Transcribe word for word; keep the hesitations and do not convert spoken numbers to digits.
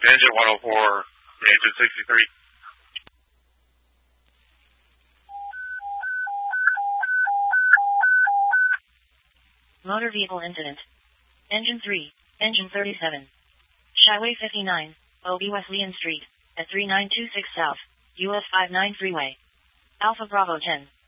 Engine one oh four, engine sixty-three. Motor vehicle incident. Engine three, engine thirty-seven. Skyway fifty-nine, O B Wesleyan Street, at three nine two six South, U S fifty-nine Freeway. Alpha Bravo ten.